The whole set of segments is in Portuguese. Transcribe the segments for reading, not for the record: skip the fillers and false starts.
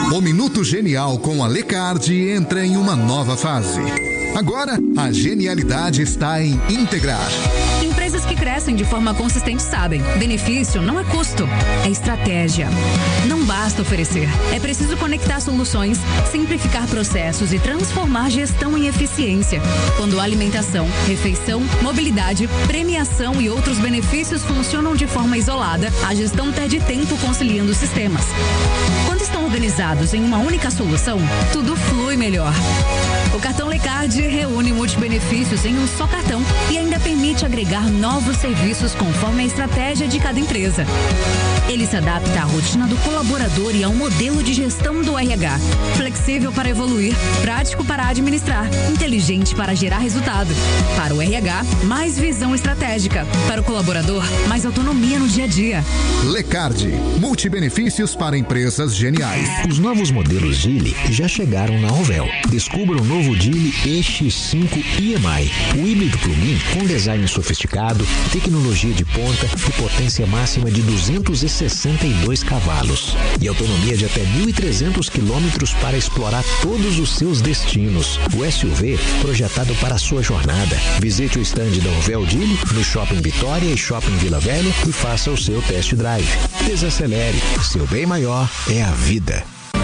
O Minuto Genial com a Lecard entra em uma nova fase. Agora, a genialidade está em integrar. Empresas que crescem de forma consistente sabem, benefício não é custo, é estratégia. Não basta oferecer, é preciso conectar soluções, simplificar processos e transformar gestão em eficiência. Quando a alimentação, refeição, mobilidade, premiação e outros benefícios funcionam de forma isolada, a gestão perde tempo conciliando sistemas. Quando estão organizados em uma única solução, tudo flui melhor. O cartão Lecard reúne multibenefícios em um só cartão e ainda permite agregar novos serviços conforme a estratégia de cada empresa. Ele se adapta à rotina do colaborador e ao modelo de gestão do RH. Flexível para evoluir, prático para administrar, inteligente para gerar resultado. Para o RH, mais visão estratégica. Para o colaborador, mais autonomia no dia a dia. Lecard, multibenefícios para empresas geniais. Os novos modelos Geely já chegaram na Rovel. Descubra o novo Geely EX5 EMI, o híbrido plug-in com design sofisticado, tecnologia de ponta e potência máxima de 262 cavalos e autonomia de até 1.300 quilômetros para explorar todos os seus destinos. O SUV projetado para a sua jornada. Visite o stand da Rovel Geely no Shopping Vitória e Shopping Vila Velha e faça o seu test drive. Desacelere, seu bem maior é a vida.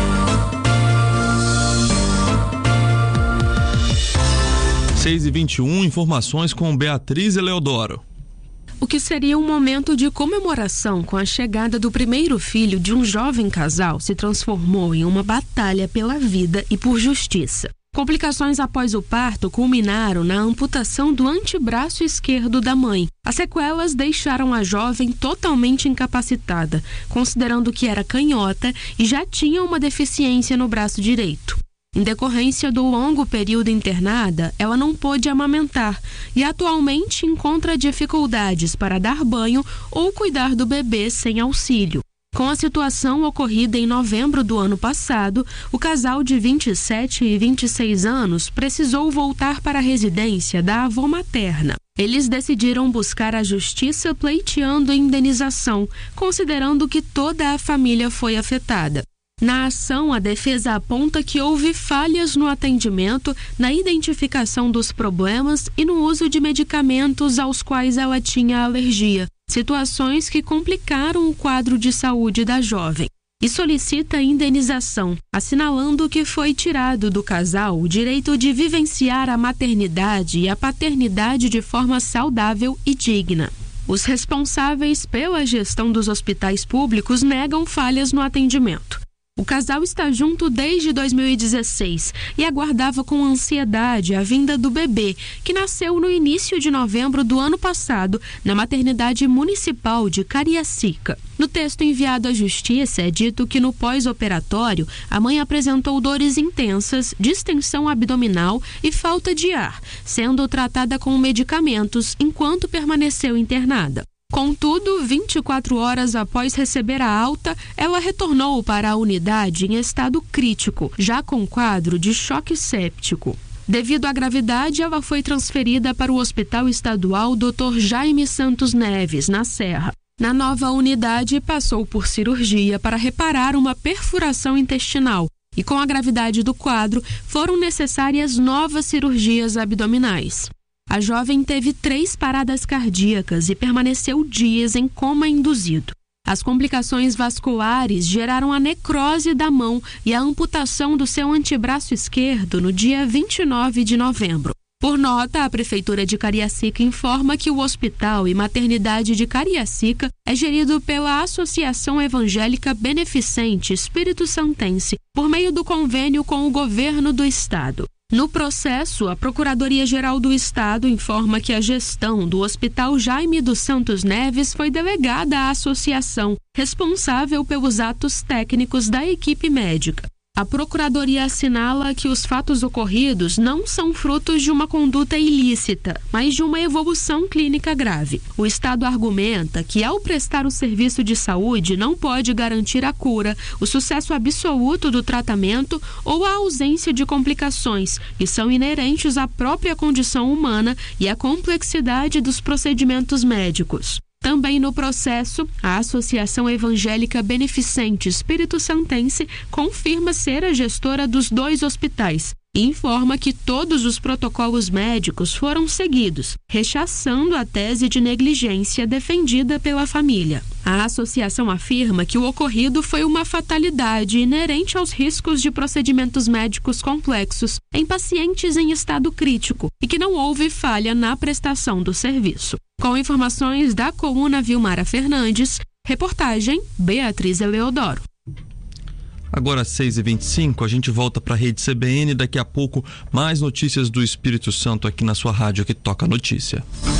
6h21, informações com Beatriz Eleodoro. O que seria um momento de comemoração com a chegada do primeiro filho de um jovem casal se transformou em uma batalha pela vida e por justiça. Complicações após o parto culminaram na amputação do antebraço esquerdo da mãe. As sequelas deixaram a jovem totalmente incapacitada, considerando que era canhota e já tinha uma deficiência no braço direito. Em decorrência do longo período internada, ela não pôde amamentar e atualmente encontra dificuldades para dar banho ou cuidar do bebê sem auxílio. Com a situação ocorrida em novembro do ano passado, o casal de 27 e 26 anos precisou voltar para a residência da avó materna. Eles decidiram buscar a justiça pleiteando indenização, considerando que toda a família foi afetada. Na ação, a defesa aponta que houve falhas no atendimento, na identificação dos problemas e no uso de medicamentos aos quais ela tinha alergia, situações que complicaram o quadro de saúde da jovem. E solicita indenização, assinalando que foi tirado do casal o direito de vivenciar a maternidade e a paternidade de forma saudável e digna. Os responsáveis pela gestão dos hospitais públicos negam falhas no atendimento. O casal está junto desde 2016 e aguardava com ansiedade a vinda do bebê, que nasceu no início de novembro do ano passado, na maternidade municipal de Cariacica. No texto enviado à Justiça é dito que no pós-operatório, a mãe apresentou dores intensas, distensão abdominal e falta de ar, sendo tratada com medicamentos enquanto permaneceu internada. Contudo, 24 horas após receber a alta, ela retornou para a unidade em estado crítico, já com quadro de choque séptico. Devido à gravidade, ela foi transferida para o Hospital Estadual Dr. Jaime Santos Neves, na Serra. Na nova unidade, passou por cirurgia para reparar uma perfuração intestinal e, com a gravidade do quadro, foram necessárias novas cirurgias abdominais. A jovem teve 3 paradas cardíacas e permaneceu dias em coma induzido. As complicações vasculares geraram a necrose da mão e a amputação do seu antebraço esquerdo no dia 29 de novembro. Por nota, a Prefeitura de Cariacica informa que o Hospital e Maternidade de Cariacica é gerido pela Associação Evangélica Beneficente Espírito Santense, por meio do convênio com o Governo do Estado. No processo, a Procuradoria-Geral do Estado informa que a gestão do Hospital Jaime dos Santos Neves foi delegada à associação, responsável pelos atos técnicos da equipe médica. A Procuradoria assinala que os fatos ocorridos não são frutos de uma conduta ilícita, mas de uma evolução clínica grave. O Estado argumenta que, ao prestar o serviço de saúde, não pode garantir a cura, o sucesso absoluto do tratamento ou a ausência de complicações, que são inerentes à própria condição humana e à complexidade dos procedimentos médicos. Também no processo, a Associação Evangélica Beneficente Espírito Santense confirma ser a gestora dos 2 hospitais e informa que todos os protocolos médicos foram seguidos, rechaçando a tese de negligência defendida pela família. A associação afirma que o ocorrido foi uma fatalidade inerente aos riscos de procedimentos médicos complexos em pacientes em estado crítico e que não houve falha na prestação do serviço. Com informações da coluna Vilmara Fernandes, reportagem Beatriz Eleodoro. Agora às 6h25, a gente volta para a Rede CBN. Daqui a pouco, mais notícias do Espírito Santo aqui na sua rádio que toca notícia.